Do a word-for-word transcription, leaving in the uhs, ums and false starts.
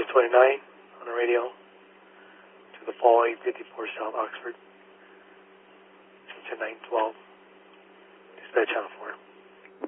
twenty-nine on the radio to the following fifty-four South Oxford, Attention nine twelve, dispatch channel four.